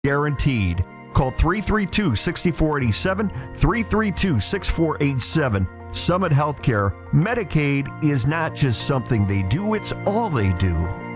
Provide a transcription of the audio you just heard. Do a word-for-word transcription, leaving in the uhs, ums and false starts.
guaranteed. Call three three two, six four eight seven, three three two, six four eight seven. Summit Healthcare. Medicaid is not just something they do, it's all they do.